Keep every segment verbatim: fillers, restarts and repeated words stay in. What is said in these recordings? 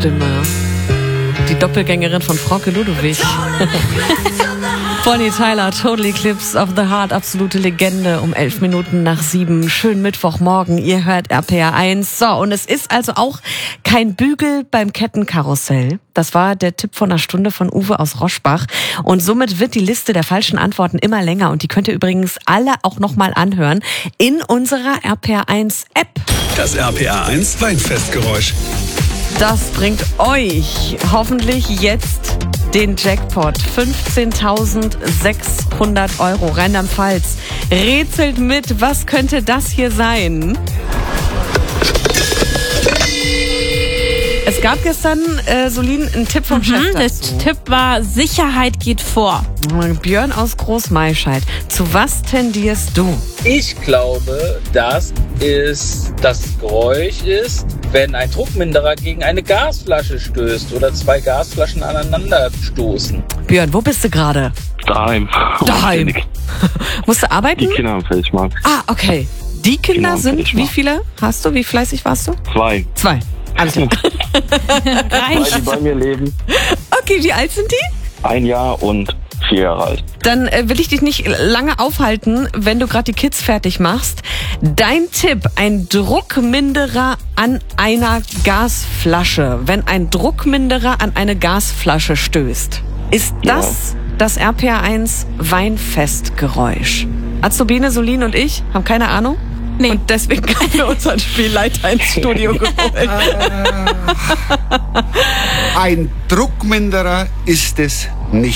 Stimme. Die Doppelgängerin von Frauke Ludowig. Bonnie Tyler, Total Eclipse of the Heart, absolute Legende, um elf Minuten nach sieben. Schönen Mittwochmorgen, ihr hört R P R eins. So, und es ist also auch kein Bügel beim Kettenkarussell. Das war der Tipp von einer Stunde von Uwe aus Roschbach. Und somit wird die Liste der falschen Antworten immer länger. Und die könnt ihr übrigens alle auch nochmal anhören in unserer R P R eins App. Das R P R eins Weinfestgeräusch. Das bringt euch hoffentlich jetzt den Jackpot. fünfzehntausendsechshundert Euro. Rheinland-Pfalz rätselt mit. Was könnte das hier sein? Es gab gestern, äh, Solin, einen Tipp vom Mhm, Chef der dazu. Tipp war, Sicherheit geht vor. Björn aus Großmaischeid. Zu was tendierst du? Ich glaube, dass es das Geräusch ist, wenn ein Druckminderer gegen eine Gasflasche stößt oder zwei Gasflaschen aneinander stoßen. Björn, wo bist du gerade? Daheim. Daheim. Musst du arbeiten? Die Kinder am Feldmark. Ah, okay. Die Kinder Genau, sind, ich wie mal. viele hast du? Wie fleißig warst du? Zwei. Zwei. Alles klar. Zwei, die bei mir leben. Okay, wie alt sind die? Ein Jahr und vier Jahre alt. Dann äh, will ich dich nicht lange aufhalten, wenn du gerade die Kids fertig machst. Dein Tipp, ein Druckminderer an einer Gasflasche. Wenn ein Druckminderer an eine Gasflasche stößt, ist Ja. das das R P R eins Weinfestgeräusch? Azubine, Solin und ich haben keine Ahnung. Nee. Und deswegen haben wir unseren Spielleiter ins Studio geholt. Ein Druckminderer ist es nicht.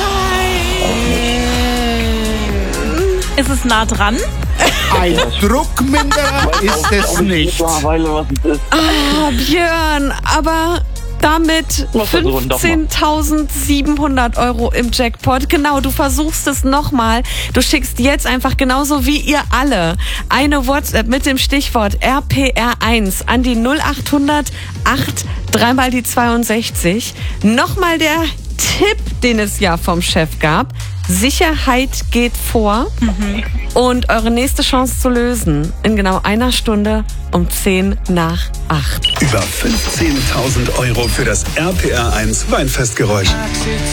Ist es nah dran? Ein Druckminderer ist es nicht. Mittlerweile, was es ist. Ah, Björn, aber damit Wir versuchen doch mal. fünfzehntausendsiebenhundert Euro im Jackpot. Genau, du versuchst es nochmal. Du schickst jetzt einfach genauso wie ihr alle eine WhatsApp mit dem Stichwort R P R eins an die null achthundert acht dreimal die zweiundsechzig. Nochmal der Tipp, den es ja vom Chef gab. Sicherheit geht vor. Und eure nächste Chance zu lösen in genau einer Stunde um zehn nach acht. Über fünfzehntausend Euro für das R P R eins Weinfestgeräusch.